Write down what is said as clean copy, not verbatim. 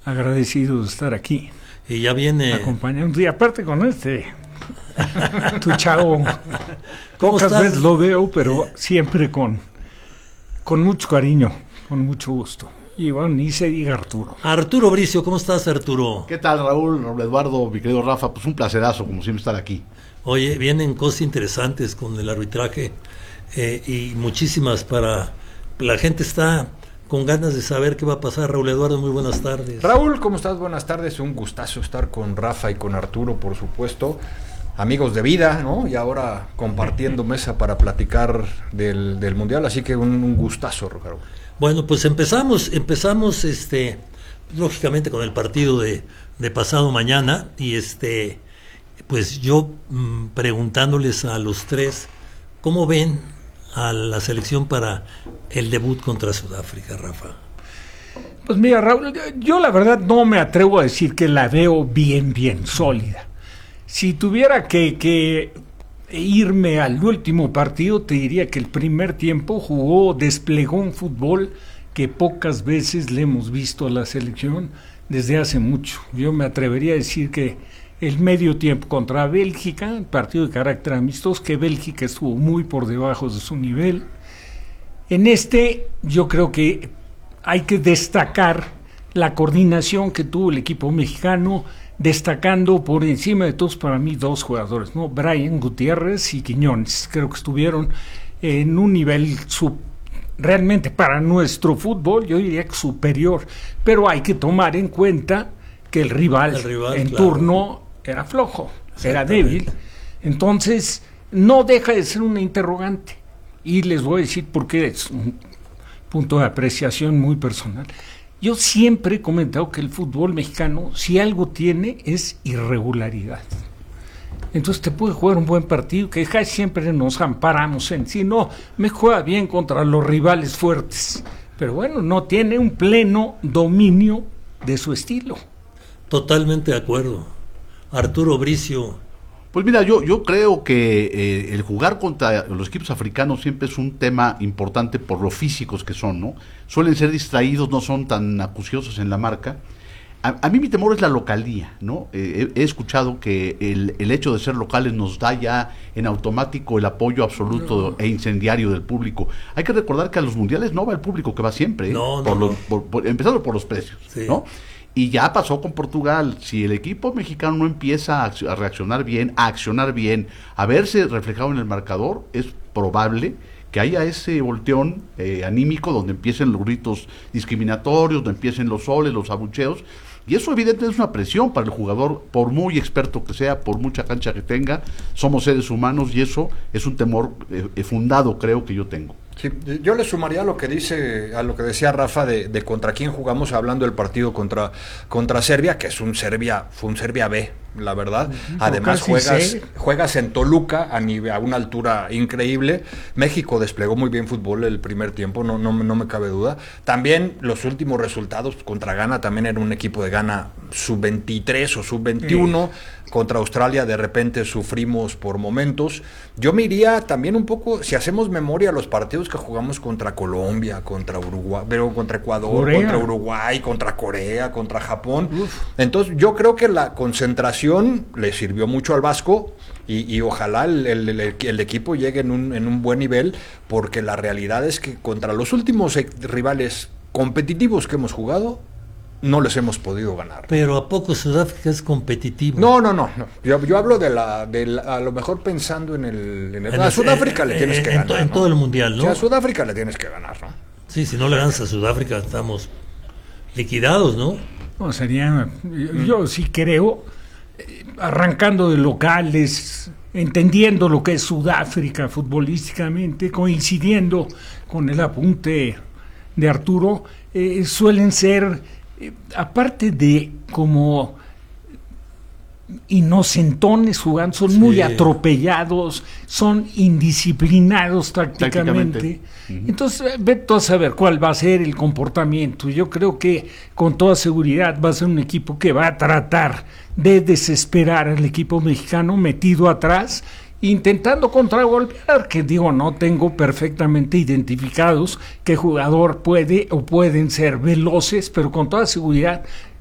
agradecido de estar aquí. Y ya viene... acompañando, y aparte con tu chavo. ¿Cómo Pocas estás? veces lo veo, pero siempre con mucho cariño, con mucho gusto. Y bueno, ni se diga Arturo. Arturo Bricio, ¿cómo estás, Arturo? ¿Qué tal, Raúl, Eduardo, mi querido Rafa? Pues un placerazo, como siempre, estar aquí. Oye, vienen cosas interesantes con el arbitraje y muchísimas para... La gente está con ganas de saber qué va a pasar. Raúl Eduardo, muy buenas tardes. Raúl, ¿cómo estás? Buenas tardes. Un gustazo estar con Rafa y con Arturo, por supuesto. Amigos de vida, ¿no? Y ahora compartiendo mesa para platicar del Mundial. Así que un gustazo, Raúl. Bueno, pues empezamos lógicamente con el partido de pasado mañana y pues yo preguntándoles a los tres cómo ven a la selección para el debut contra Sudáfrica, Rafa. Pues mira, Raúl, yo la verdad no me atrevo a decir que la veo bien sólida. Si tuviera que irme al último partido, te diría que el primer tiempo desplegó un fútbol que pocas veces le hemos visto a la selección desde hace mucho. Yo me atrevería a decir que el medio tiempo contra Bélgica, partido de carácter amistoso, que Bélgica estuvo muy por debajo de su nivel. En yo creo que hay que destacar la coordinación que tuvo el equipo mexicano, destacando por encima de todos para mí dos jugadores, ¿no? Brian Gutiérrez y Quiñones. Creo que estuvieron en un nivel realmente para nuestro fútbol, yo diría que superior, pero hay que tomar en cuenta que el rival en claro, turno era flojo, era débil. Entonces no deja de ser una interrogante, y les voy a decir por qué es un punto de apreciación muy personal. Yo siempre he comentado que el fútbol mexicano, si algo tiene, es irregularidad. Entonces te puede jugar un buen partido, que casi siempre nos amparamos en sí, no, me juega bien contra los rivales fuertes, pero bueno, no tiene un pleno dominio de su estilo. Totalmente de acuerdo. Arturo Bricio. Pues mira, yo creo que el jugar contra los equipos africanos siempre es un tema importante por lo físicos que son, ¿no? Suelen ser distraídos, no son tan acuciosos en la marca. A mí mi temor es la localía, ¿no? He escuchado que el hecho de ser locales nos da ya en automático el apoyo absoluto e incendiario del público. Hay que recordar que a los mundiales no va el público que va siempre, empezando por los precios, sí, ¿no? Y ya pasó con Portugal. Si el equipo mexicano no empieza a reaccionar bien, a accionar bien, a verse reflejado en el marcador, es probable que haya ese volteón anímico donde empiecen los gritos discriminatorios, donde empiecen los soles, los abucheos, y eso evidentemente es una presión para el jugador, por muy experto que sea, por mucha cancha que tenga. Somos seres humanos y eso es un temor fundado, creo, que yo tengo. Sí, yo le sumaría a lo que decía Rafa de contra quién jugamos, hablando del partido contra Serbia, que fue un Serbia B, la verdad. Además juegas en Toluca a una altura increíble. México desplegó muy bien fútbol el primer tiempo, no me cabe duda. También los últimos resultados contra Ghana, también era un equipo de Ghana sub-23 o sub-21. Contra Australia de repente sufrimos por momentos. Yo me iría también un poco, si hacemos memoria, a los partidos que jugamos contra Colombia, contra Uruguay, pero contra Ecuador, Corea, contra Uruguay, contra Corea, contra Japón. Entonces yo creo que la concentración le sirvió mucho al Vasco y ojalá el equipo llegue en un buen nivel, porque la realidad es que contra los últimos rivales competitivos que hemos jugado, no les hemos podido ganar. Pero ¿a poco Sudáfrica es competitivo? No. Yo hablo a lo mejor pensando a Sudáfrica le tienes que ganar. En todo el mundial, ¿no? Sí, a Sudáfrica le tienes que ganar, ¿no? Sí, si no le ganas a Sudáfrica estamos liquidados, ¿no? No, sería... Yo sí creo, arrancando de locales, entendiendo lo que es Sudáfrica futbolísticamente, coincidiendo con el apunte de Arturo, suelen ser... aparte de como inocentones jugando, son muy atropellados, son indisciplinados tácticamente. Entonces, vete a saber cuál va a ser el comportamiento. Yo creo que con toda seguridad va a ser un equipo que va a tratar de desesperar al equipo mexicano metido atrás, intentando contragolpear, que digo, no tengo perfectamente identificados qué jugador puede o pueden ser veloces, pero con toda seguridad